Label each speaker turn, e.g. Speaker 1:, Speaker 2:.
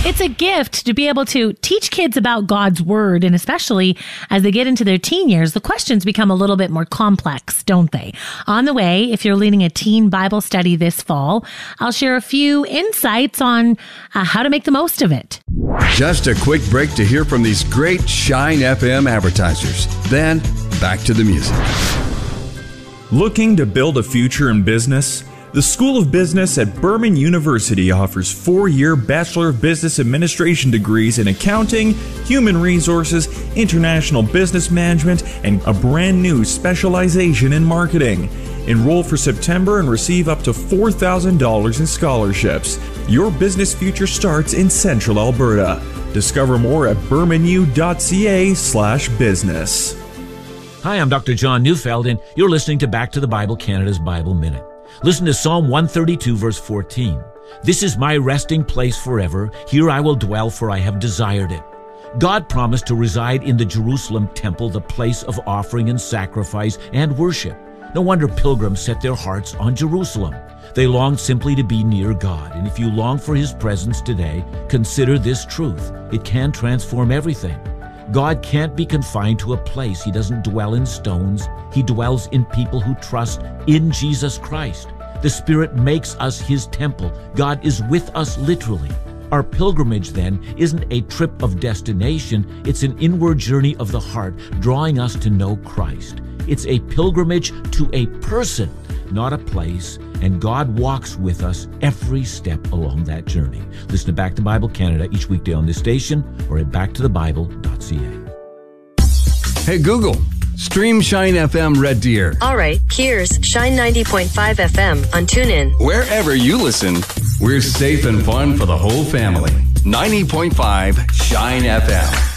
Speaker 1: It's a gift to be able to teach kids about God's Word, and especially as they get into their teen years, the questions become a little bit more complex, don't they? On the way, if you're leading a teen Bible study this fall, I'll share a few insights on how to make the most of it.
Speaker 2: Just a quick break to hear from these great Shine FM advertisers. Then, back to the music.
Speaker 3: Looking to build a future in business? The School of Business at Berman University offers 4-year Bachelor of Business Administration degrees in accounting, human resources, international business management, and a brand new specialization in marketing. Enroll for September and receive up to $4,000 in scholarships. Your business future starts in Central Alberta. Discover more at bermanu.ca/business.
Speaker 4: Hi, I'm Dr. John Neufeld, and you're listening to Back to the Bible, Canada's Bible Minute. Listen to Psalm 132, verse 14. This is my resting place forever. Here I will dwell, for I have desired it. God promised to reside in the Jerusalem temple, the place of offering and sacrifice and worship. No wonder pilgrims set their hearts on Jerusalem. They long simply to be near God. And if you long for His presence today, consider this truth. It can transform everything. God can't be confined to a place. He doesn't dwell in stones. He dwells in people who trust in Jesus Christ. The Spirit makes us His temple. God is with us literally. Our pilgrimage, then, isn't a trip of destination. It's an inward journey of the heart, drawing us to know Christ. It's a pilgrimage to a person, not a place, and God walks with us every step along that journey. Listen to Back to Bible Canada each weekday on this station or at backtothebible.ca.
Speaker 2: Hey, Google, stream Shine FM Red Deer.
Speaker 5: All right, here's Shine 90.5 FM on TuneIn.
Speaker 2: Wherever you listen, we're safe and fun for the whole family. 90.5 Shine FM.